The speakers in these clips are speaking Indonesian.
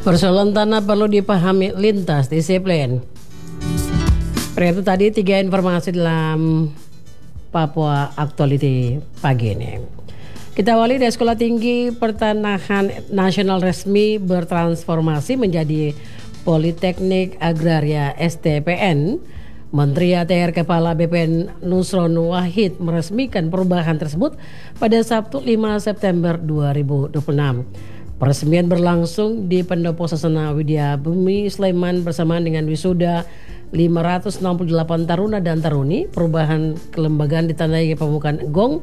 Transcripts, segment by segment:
Persoalan tanah perlu dipahami lintas disiplin. Itu tadi 3 informasi dalam Papua Actuality pagi ini. Kita awali dari Sekolah Tinggi Pertanahan Nasional resmi bertransformasi menjadi Politeknik Agraria STPN. Menteri ATR Kepala BPN Nusron Wahid meresmikan perubahan tersebut pada Sabtu 5 September 2026. Peresmian berlangsung di Pendopo Sasana Widya Bumi Sleman bersamaan dengan wisuda 568 taruna dan taruni. Perubahan kelembagaan ditandai pembukaan gong,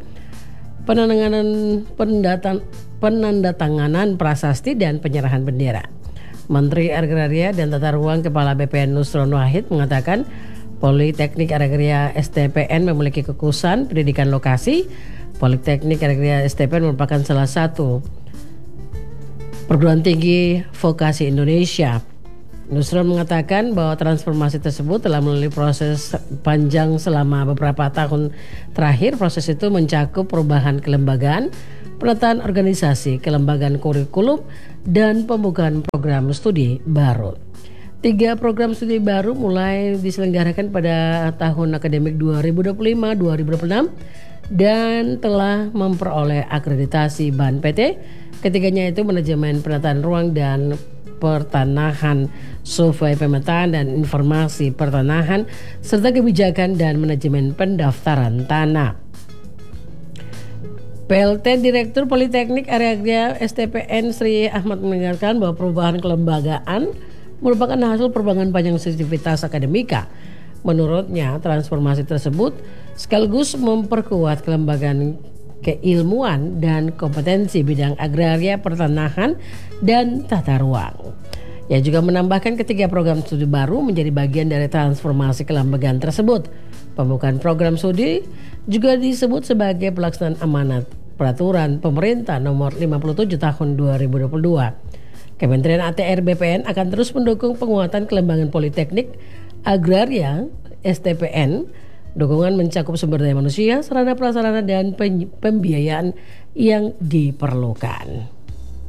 penandatanganan prasasti dan penyerahan bendera. Menteri Agraria dan Tata Ruang Kepala BPN Nusron Wahid mengatakan Politeknik Agraria STPN memiliki kekhususan pendidikan lokasi. Politeknik Agraria STPN merupakan salah satu perguruan tinggi vokasi Indonesia. Nusron mengatakan bahwa transformasi tersebut telah melalui proses panjang selama beberapa tahun terakhir. Proses itu mencakup perubahan kelembagaan, penataan organisasi, kelembagaan kurikulum, dan pembukaan program studi baru. 3 program studi baru mulai diselenggarakan pada tahun akademik 2025-2026 dan telah memperoleh akreditasi BAN PT. Ketiganya itu manajemen penataan ruang dan pertanahan, survei pemetaan dan informasi pertanahan, serta kebijakan dan manajemen pendaftaran tanah. PLT Direktur Politeknik Agraria STPN Sri Ahmad mengingatkan bahwa perubahan kelembagaan merupakan hasil perubahan panjang sensitivitas akademika. Menurutnya, transformasi tersebut sekaligus memperkuat kelembagaan keilmuan dan kompetensi bidang agraria, pertanahan, dan tata ruang. Ia juga menambahkan ketiga program studi baru menjadi bagian dari transformasi kelembagaan tersebut. Pembukaan program studi juga disebut sebagai pelaksanaan amanat peraturan pemerintah nomor 57 tahun 2022. Kementerian ATR BPN akan terus mendukung penguatan kelembagaan Politeknik Agraria STPN. Dukungan mencakup sumber daya manusia, sarana prasarana, dan pembiayaan yang diperlukan.